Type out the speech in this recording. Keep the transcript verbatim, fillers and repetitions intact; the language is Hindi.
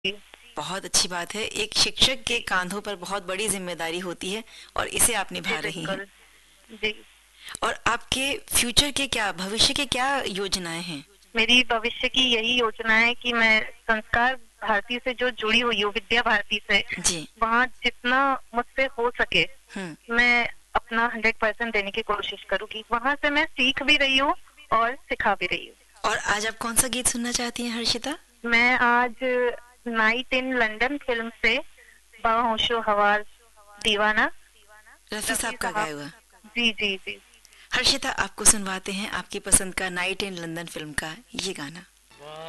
जी। बहुत अच्छी बात है। एक शिक्षक के कांधों पर बहुत बड़ी जिम्मेदारी होती है और इसे आप जी निभा रही हैं। बिल्कुल। जी। और आपके फ्यूचर के क्या, भविष्य के क्या योजनाएं हैं? मेरी भविष्य की यही योजना है कि मैं संस्कार भारती से जो जुड़ी हुई हूँ, विद्या भारती से, जी। वहाँ जितना मुझसे हो सके हम्म। मैं अपना हंड्रेड परसेंट देने की कोशिश करूँगी। वहाँ से मैं सीख भी रही हूँ और सिखा भी रही हूँ। और आज आप कौन सा गीत सुनना चाहती हैं हर्षिता? मैं आज नाइट इन लंदन फिल्म से बाहोशो हवास दीवाना, रफी साहब रफी का साहब। गाया हुआ। जी जी जी। हर्षिता, आपको सुनवाते हैं आपकी पसंद का नाइट इन लंदन फिल्म का ये गाना।